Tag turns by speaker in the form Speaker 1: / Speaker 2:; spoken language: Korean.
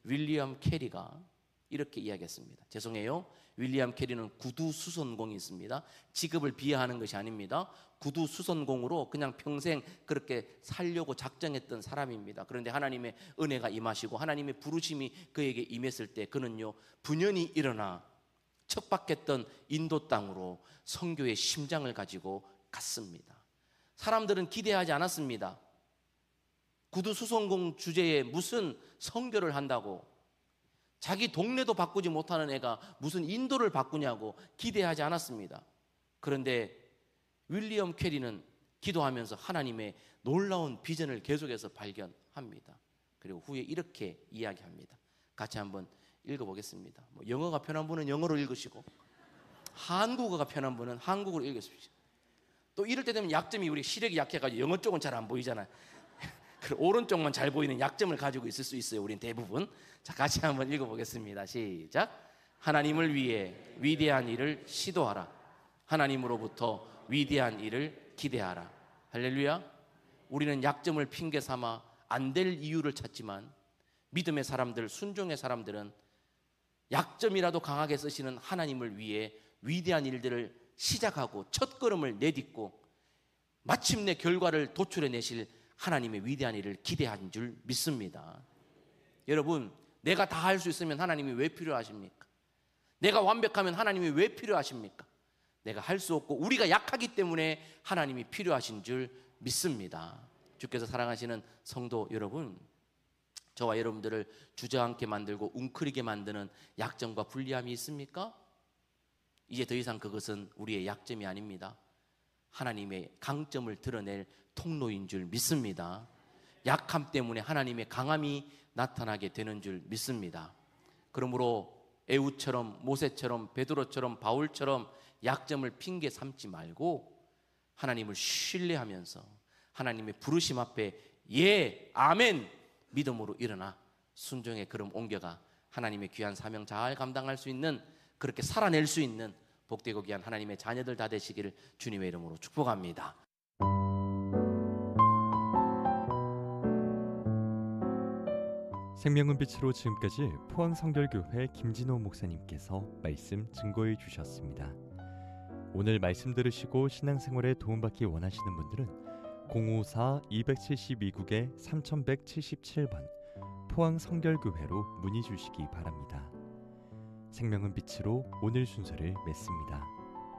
Speaker 1: 윌리엄 캐리가 이렇게 이야기했습니다. 죄송해요. 윌리엄 캐리는 구두 수선공이 있습니다. 직업을 비하하는 것이 아닙니다. 구두 수선공으로 그냥 평생 그렇게 살려고 작정했던 사람입니다. 그런데 하나님의 은혜가 임하시고 하나님의 부르심이 그에게 임했을 때 그는요, 분연히 일어나 척박했던 인도 땅으로 선교의 심장을 가지고 갔습니다. 사람들은 기대하지 않았습니다. 구두 수선공 주제에 무슨 선교를 한다고, 자기 동네도 바꾸지 못하는 애가 무슨 인도를 바꾸냐고 기대하지 않았습니다. 그런데 윌리엄 캐리는 기도하면서 하나님의 놀라운 비전을 계속해서 발견합니다. 그리고 후에 이렇게 이야기합니다. 같이 한번 읽어보겠습니다. 영어가 편한 분은 영어로 읽으시고 한국어가 편한 분은 한국어로 읽으십시오. 또 이럴 때 되면 약점이, 우리 시력이 약해가지고 영어 쪽은 잘 안 보이잖아요. 오른쪽만 잘 보이는 약점을 가지고 있을 수 있어요, 우린 대부분. 자, 같이 한번 읽어보겠습니다. 시작. 하나님을 위해 위대한 일을 시도하라. 하나님으로부터 위대한 일을 기대하라. 할렐루야. 우리는 약점을 핑계 삼아 안 될 이유를 찾지만 믿음의 사람들, 순종의 사람들은 약점이라도 강하게 쓰시는 하나님을 위해 위대한 일들을 시작하고 첫걸음을 내딛고 마침내 결과를 도출해내실 하나님의 위대한 일을 기대한 줄 믿습니다. 여러분, 내가 다 할 수 있으면 하나님이 왜 필요하십니까? 내가 완벽하면 하나님이 왜 필요하십니까? 내가 할 수 없고 우리가 약하기 때문에 하나님이 필요하신 줄 믿습니다. 주께서 사랑하시는 성도 여러분, 저와 여러분들을 주저앉게 만들고 웅크리게 만드는 약점과 불리함이 있습니까? 이제 더 이상 그것은 우리의 약점이 아닙니다. 하나님의 강점을 드러낼 통로인 줄 믿습니다. 약함 때문에 하나님의 강함이 나타나게 되는 줄 믿습니다. 그러므로 에후처럼, 모세처럼, 베드로처럼, 바울처럼 약점을 핑계 삼지 말고 하나님을 신뢰하면서 하나님의 부르심 앞에 예, 아멘 믿음으로 일어나 순종의 걸음 옮겨가 하나님의 귀한 사명 잘 감당할 수 있는, 그렇게 살아낼 수 있는 복되고 귀한 하나님의 자녀들 다 되시기를 주님의 이름으로 축복합니다.
Speaker 2: 생명은 빛으로 지금까지 포항성결교회 김진호 목사님께서 말씀 증거해 주셨습니다. 오늘 말씀 들으시고 신앙생활에 도움받기 원하시는 분들은 054-272국에 3177번 포항성결교회로 문의 주시기 바랍니다. 생명은 빛으로 오늘 순서를 맺습니다.